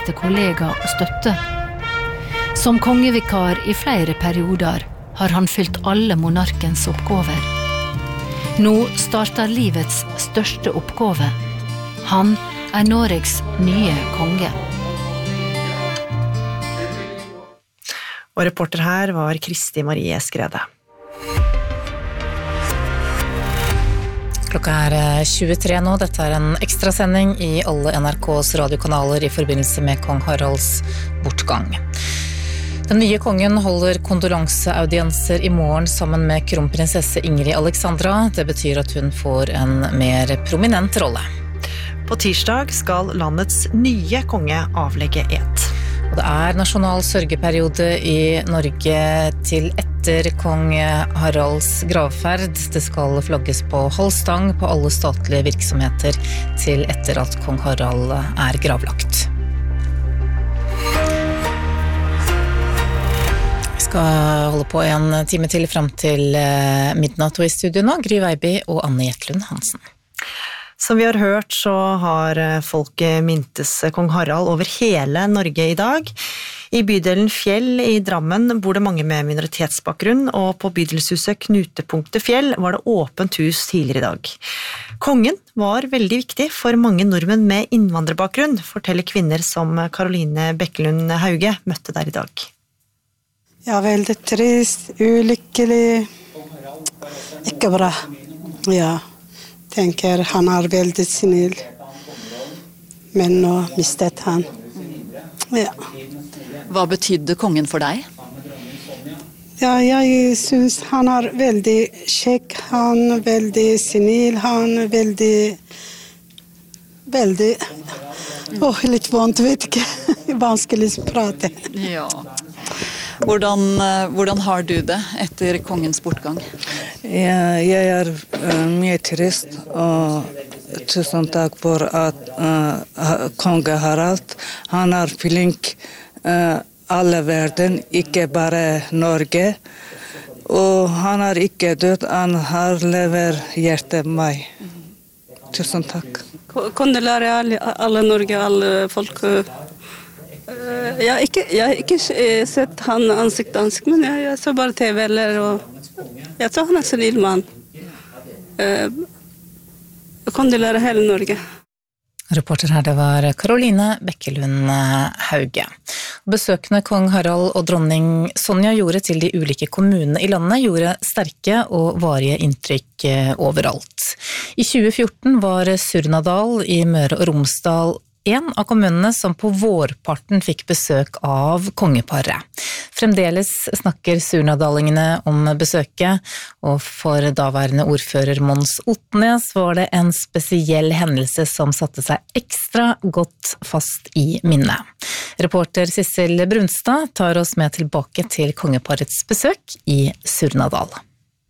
til kollega og støtte. Som kongevikar i flere perioder har han fylt alle monarkens oppgaver. Nå starter livets største oppgave. Han Norges nye konge. Og reporter her var Kristi Marie Skrede. Klokka 23 nå. Dette en ekstrasending i alle NRKs radiokanaler i forbindelse med kong Haralds bortgang. Den nye kongen holder kondolanseaudienser i morgen sammen med kronprinsesse Ingrid Alexandra. Det betyr at hun får en mer prominent rolle. På tirsdag skal landets nye konge avlegge ed. Og det nasjonal sørgeperiode i Norge til etter kong Haralds gravferd. Det skal flagges på halv stang på alle statlige virksomheter til etter at kong Harald gravlagt. Vi skal holde på en time til frem til midnatt, og i studio nå Gry Veiby og Anne Jetlund Hansen. Som vi har hørt, så har folk mintes kong Harald over hele Norge i dag. I bydelen Fjell i Drammen bor det mange med minoritetsbakgrunn, og på bydelshuset Knutepunktet Fjell var det åpent hus tidligere i dag. Kongen var veldig viktig for mange nordmenn med innvandrerbakgrunn, forteller kvinner som Caroline Bekkelund Hauge møtte der i dag. Ja, veldig trist, ulykkelig, ikke bra, ja. Tenker han veldig snill, men nå mistet han. Ja. Hva betydde kongen for deg? Ja, jeg synes han veldig kjekk, han veldig snill, han veldig, litt vondt, vet ikke, vanskelig å prate. Ja. Hvordan har du det etter kongens bortgang? Jeg mye trist, og tusen takk for at konge Harald, han flink alle verden, ikke bare Norge, og han ikke død, han har lever hjertet meg. Tusen takk. Kondolerer alle Norge, alle folk. Jeg har ikke sett han ansikt, men jeg så bare TV og jeg tror han så snill mann. Kondolerer hele Norge. Reporter her, det var Caroline Bekkelund Hauge. Besøkene kong Harald og dronning Sonja gjorde til de ulike kommunene i landet gjorde sterke og varige inntrykk overalt. I 2014 var Surnadal i Møre og Romsdal en av kommunene som på vårparten fikk besøk av kongeparet. Fremdeles snakker surnadalingene om besøket, og for daværende ordfører Mons Otnes var det en spesiell hendelse som satte seg ekstra godt fast i minnet. Reporter Sissel Brunstad tar oss med tilbake til kongeparets besøk i Surnadal.